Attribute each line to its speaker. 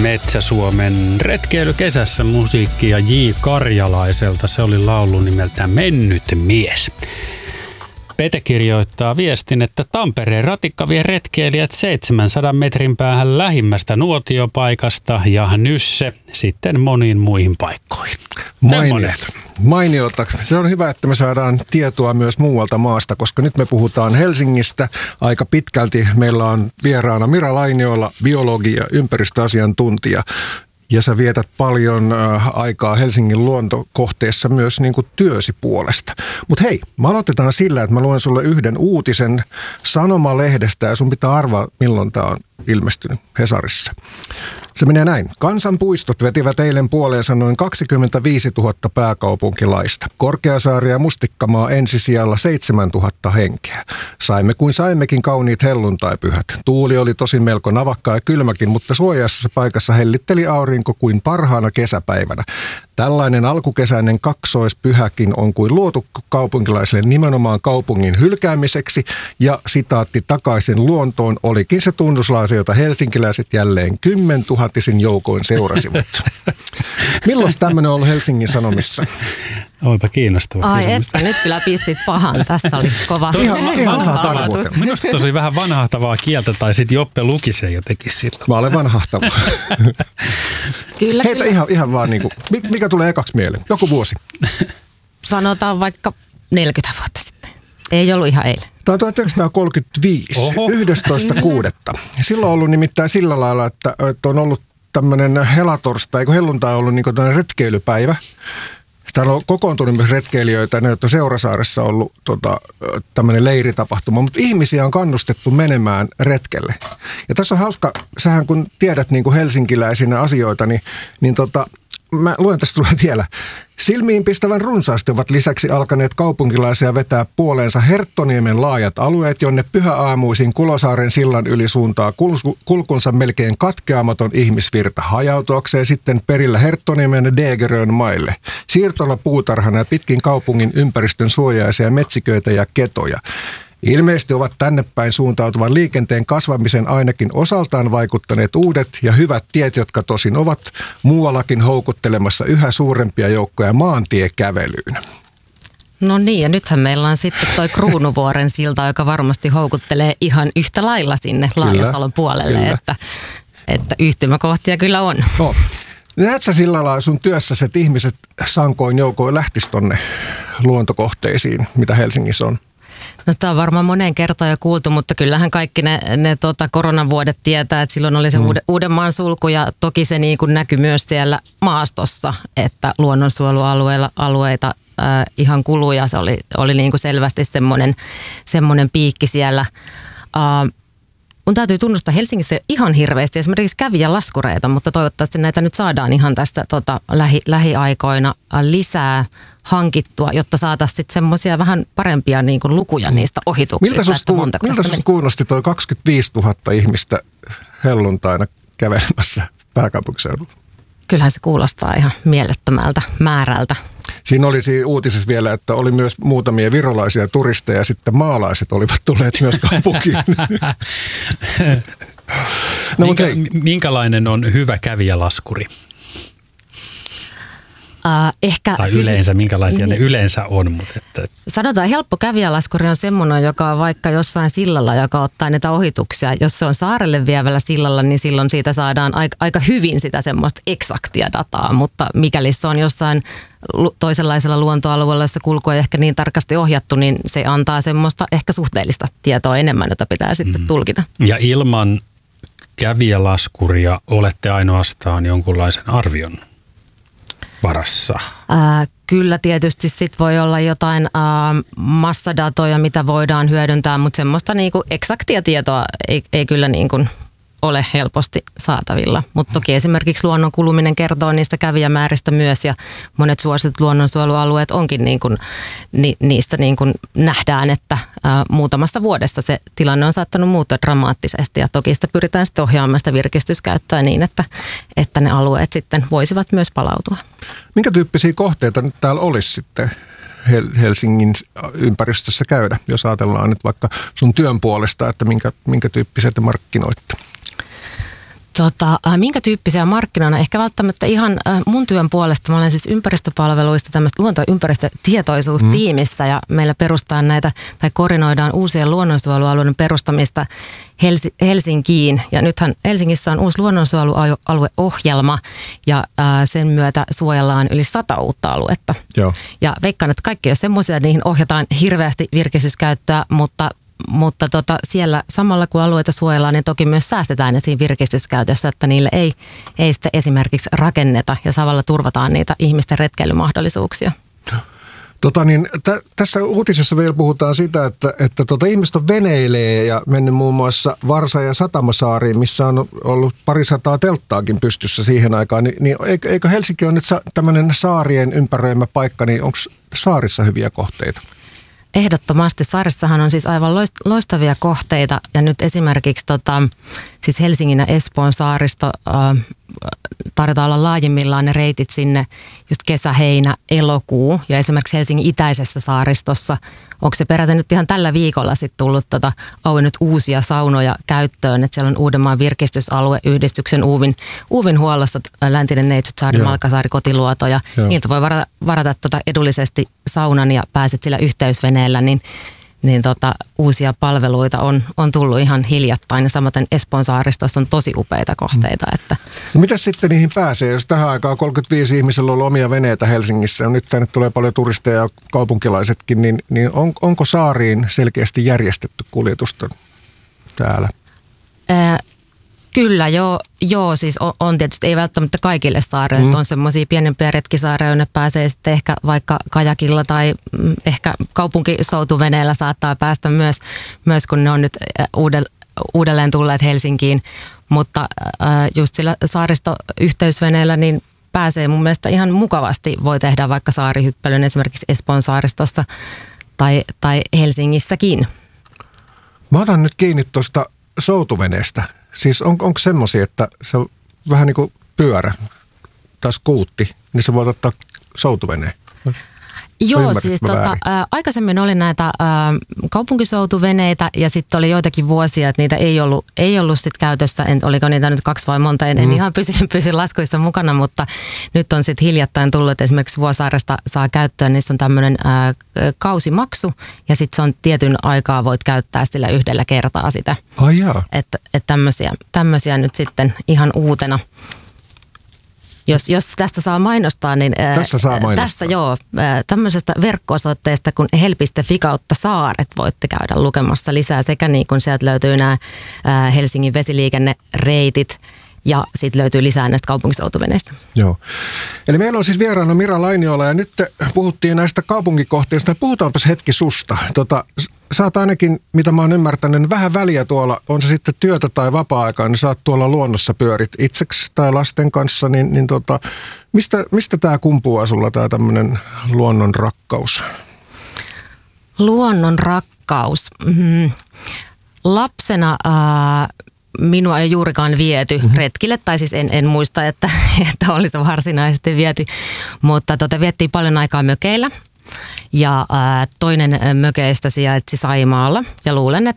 Speaker 1: Metsä-Suomen retkeilykesässä musiikkia J. Karjalaiselta. Se oli laulu nimeltään Mennyt mies. Pete kirjoittaa viestin, että Tampereen ratikka vie retkeilijät 700 metrin päähän lähimmästä nuotiopaikasta ja Nysse sitten moniin muihin paikkoihin.
Speaker 2: Mainiota. Se on hyvä, että me saadaan tietoa myös muualta maasta, koska nyt me puhutaan Helsingistä aika pitkälti. Meillä on vieraana Mira Lainiola, biologi ja ympäristöasiantuntija. Ja sä vietät paljon aikaa Helsingin luontokohteessa myös niin kuin työsi puolesta. Mutta hei, me aloitetaan sillä, että mä luen sulle yhden uutisen Sanomalehdestä ja sun pitää arvaa, milloin tää on ilmestynyt Hesarissa. Se menee näin. Kansanpuistot vetivät eilen puoleensa noin 25 000 pääkaupunkilaista. Korkeasaari ja Mustikkamaa ensisijalla 7 000 henkeä. Saimme kuin saimmekin kauniit helluntaipyhät. Tuuli oli tosin melko navakka ja kylmäkin, mutta suojaisessa paikassa hellitteli aurinko kuin parhaana kesäpäivänä. Tällainen alkukesäinen kaksoispyhäkin on kuin luotu kaupunkilaisille nimenomaan kaupungin hylkäämiseksi ja sitaatti takaisin luontoon olikin se tunnuslause, jota helsinkiläiset jälleen 10 000-isin joukoin seurasivat. Milloin tämmöinen on ollut Helsingin Sanomissa?
Speaker 1: Oipa kiinnostava kysymys.
Speaker 3: Että nyt kyllä pistit pahan. Tässä oli kova.
Speaker 2: Ihan saa tarkoittaa.
Speaker 1: Minusta tosi vähän vanhahtavaa kieltä tai sitten Joppe luki sen jotenkin silloin.
Speaker 2: Mä olen vanhahtava.
Speaker 3: Kyllä,
Speaker 2: heitä
Speaker 3: kyllä.
Speaker 2: Ihan vaan niin kuin, mikä tulee ekaksi mieleen? Joku vuosi.
Speaker 3: Sanotaan vaikka 40 vuotta sitten. Ei ollut ihan eilen.
Speaker 2: Tämä on 1935, 11.6. Silloin on ollut nimittäin sillä lailla, että on ollut tämmöinen helatorstai, eikö helluntai ollut niin kuin tämmöinen retkeilypäivä. Täällä on kokoontunut myös retkeilijöitä, ne on Seurasaaressa ollut tämmöinen leiritapahtuma, mutta ihmisiä on kannustettu menemään retkelle. Ja tässä on hauska, sähän kun tiedät niin kuin helsinkiläisinä asioita, niin mä luen tästä vielä. Silmiinpistävän runsaasti ovat lisäksi alkaneet kaupunkilaisia vetää puoleensa Herttoniemen laajat alueet, jonne pyhäaamuisin Kulosaaren sillan yli suuntaa kulkunsa melkein katkeamaton ihmisvirta hajautuakseen sitten perillä Herttoniemen ja Degerön maille. Siirtola puutarhana ja pitkin kaupungin ympäristön suojaisia metsiköitä ja ketoja. Ilmeisesti ovat tänne päin suuntautuvan liikenteen kasvamisen ainakin osaltaan vaikuttaneet uudet ja hyvät tiet, jotka tosin ovat muuallakin houkuttelemassa yhä suurempia joukkoja maantiekävelyyn.
Speaker 3: No niin, ja nythän meillä on sitten toi Kruunuvuoren silta, joka varmasti houkuttelee ihan yhtä lailla sinne Laajasalon puolelle, että yhtymäkohtia kyllä on.
Speaker 2: No. Näet sä sillä lailla sun työssäsi, että ihmiset sankoin joukoin lähtis tonne luontokohteisiin, mitä Helsingissä on?
Speaker 3: No, tämä on varmaan moneen kertaan jo kuultu, mutta kyllähän kaikki ne koronavuodet tietää, että silloin oli se Uudenmaan sulku ja toki se niin kuin näkyi myös siellä maastossa, että luonnonsuojelualueita ihan kului ja se oli niin kuin selvästi semmoinen piikki siellä. Mun täytyy tunnustaa Helsingissä ihan hirveästi esimerkiksi kävijälaskureita, mutta toivottavasti näitä nyt saadaan ihan tästä lähiaikoina lisää hankittua, jotta saataisiin sitten semmoisia vähän parempia niin kuin lukuja niistä ohituksista.
Speaker 2: Miltä sinusta kuulosti tuo 25 000 ihmistä helluntaina kävelemässä pääkaupunkiseudulla?
Speaker 3: Kyllähän se kuulostaa ihan mielettömältä määrältä.
Speaker 2: Siinä oli uutisessa vielä, että oli myös muutamia virolaisia turisteja ja sitten maalaiset olivat tulleet myös kaupunkiin.
Speaker 1: Minkälainen on hyvä kävijälaskuri? Tai yleensä, minkälaisia ne yleensä on. Mutta
Speaker 3: sanotaan, helppo kävijälaskuri on semmoinen, joka on vaikka jossain sillalla, joka ottaa näitä ohituksia. Jos se on saarelle vievällä sillalla, niin silloin siitä saadaan aika hyvin sitä semmoista eksaktia dataa. Mutta mikäli se on jossain toisenlaisella luontoalueella, jossa kulku ei ehkä niin tarkasti ohjattu, niin se antaa semmoista ehkä suhteellista tietoa enemmän, jota pitää sitten tulkita.
Speaker 1: Ja ilman kävijälaskuria olette ainoastaan jonkunlaisen arvion varassa?
Speaker 3: Kyllä tietysti sit voi olla jotain massadatoja, mitä voidaan hyödyntää, mutta semmoista niinku eksaktia tietoa ei kyllä niinku ole helposti saatavilla. Mutta toki esimerkiksi luonnon kuluminen kertoo niistä kävijämääristä myös ja monet suositut luonnonsuojelualueet onkin niistä nähdään, että muutamassa vuodessa se tilanne on saattanut muuttua dramaattisesti ja toki sitä pyritään sitten ohjaamaan sitä virkistyskäyttöä niin, että ne alueet sitten voisivat myös palautua. Minkä
Speaker 2: tyyppisiä kohteita nyt täällä olisi sitten Helsingin ympäristössä käydä, jos ajatellaan nyt vaikka sun työn puolesta, että minkä tyyppisiä te markkinoitte?
Speaker 3: Minkä tyyppisiä markkinoina? Ehkä välttämättä ihan mun työn puolesta. Mä olen siis ympäristöpalveluista tämmöistä luontoympäristötietoisuustiimissä ja meillä perustetaan näitä tai koordinoidaan uusien luonnonsuojelualueiden perustamista Helsinkiin. Ja nythän Helsingissä on uusi luonnonsuojelualueohjelma ja sen myötä suojellaan yli 100 uutta aluetta.
Speaker 2: Joo.
Speaker 3: Ja veikkaan, että kaikki on semmoisia, että niihin ohjataan hirveästi virkistyskäyttöä, mutta siellä samalla kun alueita suojellaan, niin toki myös säästetään ne siinä virkistyskäytössä, että niille ei sitten esimerkiksi rakenneta ja samalla turvataan niitä ihmisten retkeilymahdollisuuksia.
Speaker 2: Tässä uutisessa vielä puhutaan sitä, että ihmiset on veneilee ja mennyt muun muassa Varsa- ja Satamasaariin, missä on ollut 200 telttaakin pystyssä siihen aikaan. Niin eikö Helsinki ole nyt tämmöinen saarien ympäröimä paikka, niin onko saarissa hyviä kohteita?
Speaker 3: Ehdottomasti. Saarissahan on siis aivan loistavia kohteita ja nyt esimerkiksi siis Helsingin ja Espoon saaristo tarjotaan olla laajimmillaan ne reitit sinne just kesä, heinä, elokuu ja esimerkiksi Helsingin itäisessä saaristossa. Onko se peräti nyt ihan tällä viikolla sitten tullut auennut uusia saunoja käyttöön, että siellä on Uudenmaan virkistysalueyhdistyksen Uuvin huollossa Läntinen Neitsytsaari, Malkasaari, Kotiluoto ja niiltä voi varata edullisesti saunan ja pääset sillä yhteysveneellä, niin uusia palveluita on tullut ihan hiljattain ja samaten Espoon saaristossa on tosi upeita kohteita. Että.
Speaker 2: No mitäs sitten niihin pääsee, jos tähän aikaan 35 ihmisellä on ollut omia veneitä Helsingissä ja nyt tänne tulee paljon turisteja ja kaupunkilaisetkin, niin onko saariin selkeästi järjestetty kuljetusta täällä?
Speaker 3: Kyllä, joo, siis on tietysti ei välttämättä kaikille saarille, on semmoisia pienempiä retkisaareja, jonne pääsee sitten ehkä vaikka kajakilla tai ehkä kaupunkisoutuveneellä saattaa päästä myös kun ne on nyt uudelleen tulleet Helsinkiin, mutta just sillä saaristoyhteysveneellä niin pääsee mun mielestä ihan mukavasti, voi tehdä vaikka saarihyppelyn esimerkiksi Espoon saaristossa tai Helsingissäkin.
Speaker 2: Mä otan nyt kiinni tuosta soutuveneestä. Siis onko semmoisia, että se on vähän niin kuin pyörä tai skuutti, niin se voi ottaa soutuveneen?
Speaker 3: Joo, siis aikaisemmin oli näitä kaupunkisoutuveneitä ja sitten oli joitakin vuosia, että niitä ei ollut sit käytössä. Oliko niitä nyt 2 vai monta, en ihan pysy laskuissa mukana, mutta nyt on sitten hiljattain tullut, että esimerkiksi Vuosaaresta saa käyttöön, niissä on tämmöinen kausimaksu ja sitten se on tietyn aikaa voit käyttää sillä yhdellä kertaa sitä.
Speaker 2: Ai jaa.
Speaker 3: Että tämmöisiä nyt sitten ihan uutena. Jos tästä saa mainostaa, niin tässä tämmöisestä verkko-osoitteesta kuin hel.fi/saaret voitte käydä lukemassa lisää sekä niin kuin sieltä löytyy nämä Helsingin vesiliikennereitit ja sitten löytyy lisää näistä kaupunkisoutuveneistä.
Speaker 2: Joo. Eli meillä on siis vieraana Mira Lainiola ja nyt puhuttiin näistä kaupunkikohteista. Puhutaanpas hetki susta. Sä oot ainakin, mitä mä oon ymmärtänyt, vähän väliä tuolla, on se sitten työtä tai vapaa-aikaa, niin sä oot tuolla luonnossa pyörit itseksi tai lasten kanssa, niin mistä tää kumpuaa sulla tää tämmönen luonnon rakkaus?
Speaker 3: Luonnon rakkaus. Lapsena minua ei juurikaan viety retkille, tai siis en muista, että olisi varsinaisesti viety, mutta viettiin paljon aikaa mökeillä. Ja toinen mökeistä sijaitsi Saimaalla ja luulen,